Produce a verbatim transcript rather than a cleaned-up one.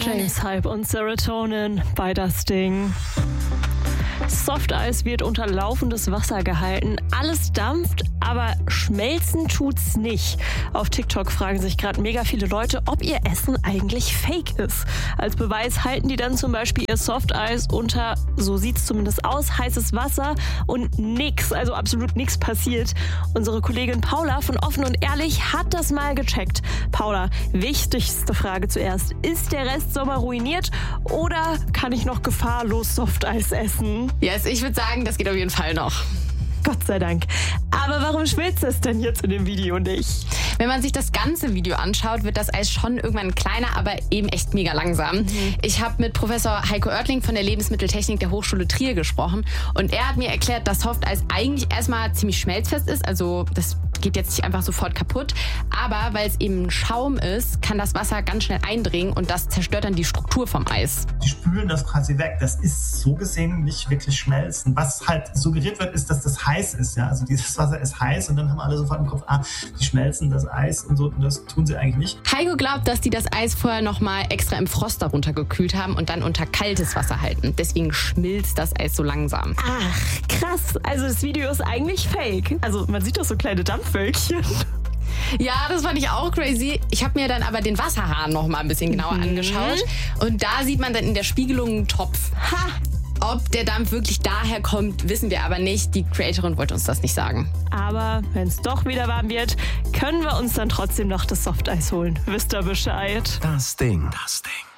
James Hype und Serotonin bei Das Ding. Softeis wird unter laufendes Wasser gehalten. Alles dampft, aber schmelzen tut's nicht. Auf TikTok fragen sich gerade mega viele Leute, ob ihr Essen eigentlich fake ist. Als Beweis halten die dann zum Beispiel ihr Softeis unter, so sieht's zumindest aus, heißes Wasser und nix, also absolut nix passiert. Unsere Kollegin Paula von Offen und Ehrlich hat das mal gecheckt. Paula, wichtigste Frage zuerst. Ist der Rest Sommer ruiniert oder kann ich noch gefahrlos Softeis essen? Yes, ich würde sagen, das geht auf jeden Fall noch. Gott sei Dank. Aber warum schmilzt es denn jetzt in dem Video nicht? Wenn man sich das ganze Video anschaut, wird das Eis schon irgendwann kleiner, aber eben echt mega langsam. Mhm. Ich habe mit Professor Heiko Oertling von der Lebensmitteltechnik der Hochschule Trier gesprochen und er hat mir erklärt, dass Softeis eigentlich erstmal ziemlich schmelzfest ist, also das geht jetzt nicht einfach sofort kaputt, aber weil es eben ein Schaum ist, kann das Wasser ganz schnell eindringen und das zerstört dann die Struktur vom Eis. Die spülen das quasi weg. Das ist so gesehen nicht wirklich schmelzen. Was halt suggeriert wird, ist, dass das heiß ist. Ja? Also dieses Wasser ist heiß und dann haben alle sofort im Kopf, ah, die schmelzen das Eis und so. Und das tun sie eigentlich nicht. Heiko glaubt, dass die das Eis vorher nochmal extra im Frost darunter gekühlt haben und dann unter kaltes Wasser halten. Deswegen schmilzt das Eis so langsam. Ach, krass. Also das Video ist eigentlich fake. Also man sieht doch so kleine Dampfwölkchen. Ja, das fand ich auch crazy. Ich habe mir dann aber den Wasserhahn noch mal ein bisschen genauer mhm. angeschaut. Und da sieht man dann in der Spiegelung einen Topf. Ha! Ob der Dampf wirklich daher kommt, wissen wir aber nicht. Die Creatorin wollte uns das nicht sagen. Aber wenn es doch wieder warm wird, können wir uns dann trotzdem noch das Softeis holen. Wisst ihr Bescheid? Das Ding. Das Ding.